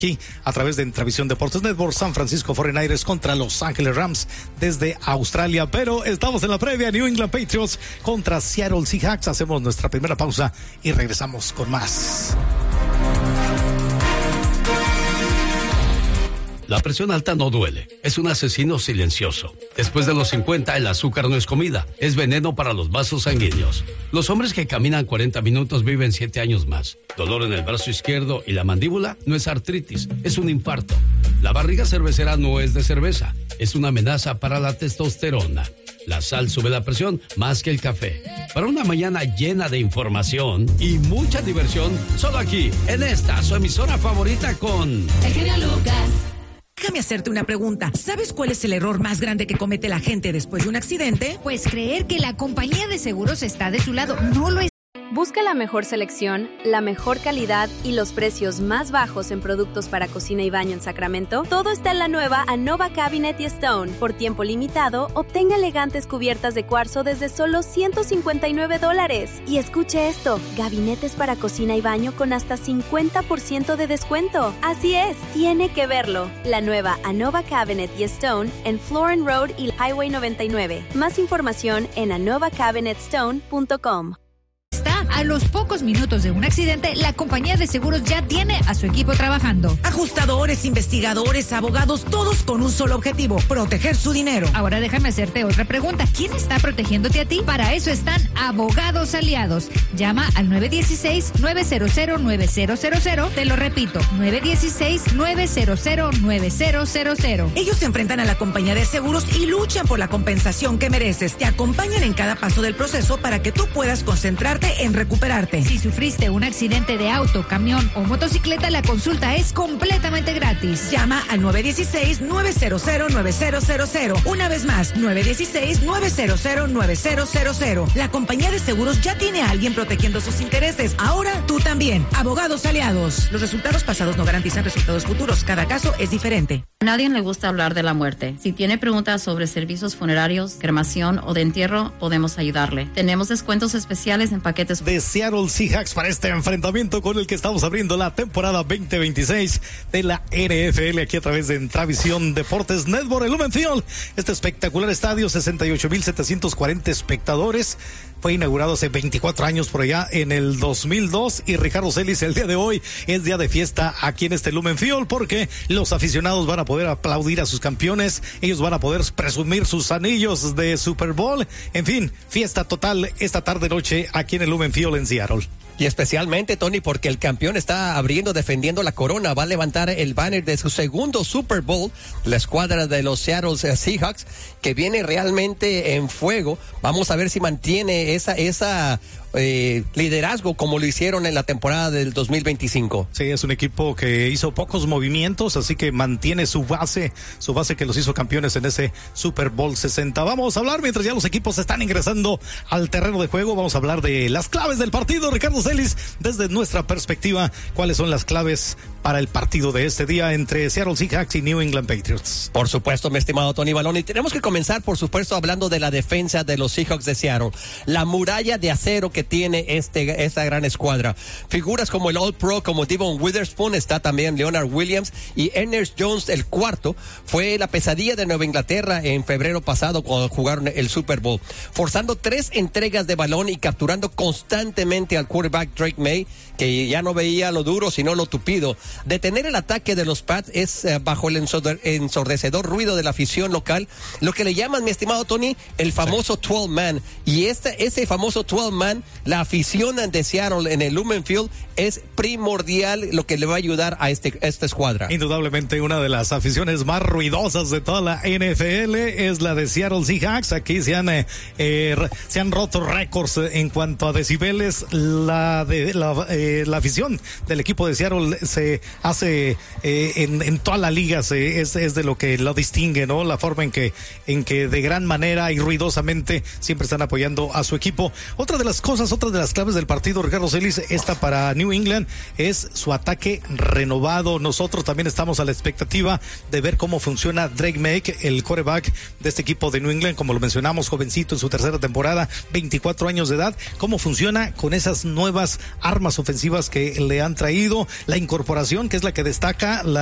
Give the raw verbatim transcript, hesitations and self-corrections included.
aquí a través de Entravisión Deportes Network. San Francisco cuarenta y nueve ers contra Los Ángeles Rams desde Australia, pero estamos en la previa. New England Patriots contra Seattle Seahawks. Hacemos nuestra primera pausa y regresamos con más. La presión alta no duele, es un asesino silencioso. Después de los cincuenta, el azúcar no es comida, es veneno para los vasos sanguíneos. Los hombres que caminan cuarenta minutos viven siete años más. Dolor en el brazo izquierdo y la mandíbula no es artritis, es un infarto. La barriga cervecera no es de cerveza, es una amenaza para la testosterona. La sal sube la presión más que el café. Para una mañana llena de información y mucha diversión, solo aquí, en esta, su emisora favorita con... El genio Lucas. Déjame hacerte una pregunta. ¿Sabes cuál es el error más grande que comete la gente después de un accidente? Pues creer que la compañía de seguros está de su lado. No lo es. Busca la mejor selección, la mejor calidad y los precios más bajos en productos para cocina y baño en Sacramento. Todo está en la nueva Anova Cabinet y Stone. Por tiempo limitado, obtenga elegantes cubiertas de cuarzo desde solo ciento cincuenta y nueve dólares. Y escuche esto, gabinetes para cocina y baño con hasta cincuenta por ciento de descuento. Así es, tiene que verlo. La nueva Anova Cabinet y Stone en Florin Road y Highway noventa y nueve. Más información en anova cabinet stone punto com. A los pocos minutos de un accidente, la compañía de seguros ya tiene a su equipo trabajando. Ajustadores, investigadores, abogados, todos con un solo objetivo, proteger su dinero. Ahora déjame hacerte otra pregunta. ¿Quién está protegiéndote a ti? Para eso están Abogados Aliados. Llama al nueve uno seis, nueve cero cero, nueve cero cero cero. Te lo repito, nueve uno seis, nueve cero cero, nueve cero cero cero. Ellos se enfrentan a la compañía de seguros y luchan por la compensación que mereces. Te acompañan en cada paso del proceso para que tú puedas concentrarte en recuperarte. Si sufriste un accidente de auto, camión o motocicleta, la consulta es completamente gratis. Llama al nueve uno seis, nueve cero cero, nueve cero cero cero. Una vez más, nueve uno seis, nueve cero cero, nueve cero cero cero. La compañía de seguros ya tiene a alguien protegiendo sus intereses. Ahora tú también. Abogados Aliados. Los resultados pasados no garantizan resultados futuros. Cada caso es diferente. A nadie le gusta hablar de la muerte. Si tiene preguntas sobre servicios funerarios, cremación o de entierro, podemos ayudarle. Tenemos descuentos especiales en paquetes de Seattle Seahawks para este enfrentamiento con el que estamos abriendo la temporada veinte veintiséis de la N F L aquí a través de Entravisión Deportes Network. El Lumen Field, este espectacular estadio, sesenta y ocho mil setecientos cuarenta espectadores. Fue inaugurado hace veinticuatro años por allá en el dos mil dos y Ricardo Celis, el día de hoy es día de fiesta aquí en este Lumen Field porque los aficionados van a poder aplaudir a sus campeones, ellos van a poder presumir sus anillos de Super Bowl, en fin, fiesta total esta tarde noche aquí en el Lumen Field en Seattle. Y especialmente, Tony, porque el campeón está abriendo, defendiendo la corona, va a levantar el banner de su segundo Super Bowl, la escuadra de los Seattle Seahawks, que viene realmente en fuego. Vamos a ver si mantiene esa, esa eh, liderazgo como lo hicieron en la temporada del dos mil veinticinco. Sí, es un equipo que hizo pocos movimientos, así que mantiene su base, su base que los hizo campeones en ese Super Bowl sesenta. Vamos a hablar, mientras ya los equipos están ingresando al terreno de juego, vamos a hablar de las claves del partido. Ricardo Celis, desde nuestra perspectiva, ¿cuáles son las claves para el partido de este día entre Seattle Seahawks y New England Patriots? Por supuesto, mi estimado Tony Balón, y tenemos que comenzar, por supuesto, hablando de la defensa de los Seahawks de Seattle, la muralla de acero que tiene este esta gran escuadra. Figuras como el All Pro, como Devon Witherspoon, está también Leonard Williams y Ernest Jones, el cuarto, fue la pesadilla de Nueva Inglaterra en febrero pasado cuando jugaron el Super Bowl, forzando tres entregas de balón y capturando constantemente al quarterback Drake May, que ya no veía lo duro sino lo tupido. Detener el ataque de los Pats es eh, bajo el ensordecedor ruido de la afición local, lo que le llaman, mi estimado Tony, el famoso twelve man, y este, ese famoso twelve man, la afición de Seattle en el Lumen Field es primordial, lo que le va a ayudar a este a esta escuadra. Indudablemente una de las aficiones más ruidosas de toda la N F L es la de Seattle Seahawks. Aquí se han eh, eh, se han roto récords en cuanto a decibeles. La de la, eh, la afición del equipo de Seattle se hace eh, en, en toda la liga, se, es, es de lo que lo distingue, ¿no? La forma en que en que de gran manera y ruidosamente siempre están apoyando a su equipo. Otra de las cosas cosas, otra de las claves del partido, Ricardo Celis, esta para New England, es su ataque renovado. Nosotros también estamos a la expectativa de ver cómo funciona Drake May, el quarterback de este equipo de New England, como lo mencionamos, jovencito en su tercera temporada, veinticuatro años de edad, cómo funciona con esas nuevas armas ofensivas que le han traído, la incorporación, que es la que destaca, la